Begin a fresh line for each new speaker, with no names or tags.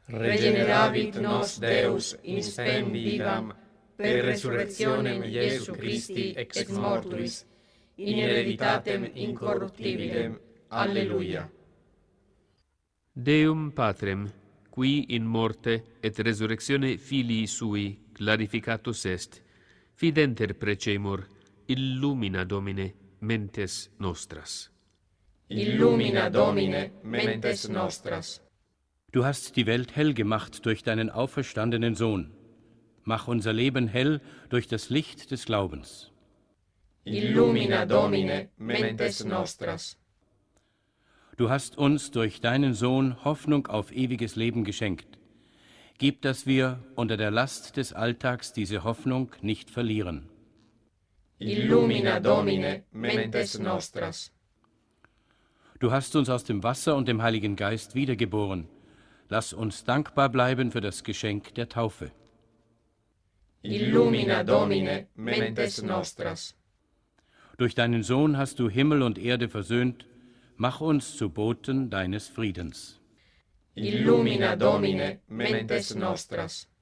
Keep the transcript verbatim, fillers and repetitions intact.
regeneravit nos Deus in spem vivam, per resurrectionem Iesu Christi ex mortuis, in hereditatem incorruptibilem. Alleluia.
Deum Patrem, qui in morte et resurrectione Filii Sui clarificatus est, fidenter precemur, illumina Domine mentes nostras.
Illumina Domine mentes nostras.
Du hast die Welt hell gemacht durch deinen auferstandenen Sohn. Mach unser Leben hell durch das Licht des Glaubens.
Illumina Domine mentes nostras.
Du hast uns durch deinen Sohn Hoffnung auf ewiges Leben geschenkt. Gib, dass wir unter der Last des Alltags diese Hoffnung nicht verlieren.
Illumina Domine mentes nostras.
Du hast uns aus dem Wasser und dem Heiligen Geist wiedergeboren. Lass uns dankbar bleiben für das Geschenk der Taufe.
Illumina Domine mentes nostras.
Durch deinen Sohn hast du Himmel und Erde versöhnt. Mach uns zu Boten deines Friedens.
Illumina Domine mentes nostras.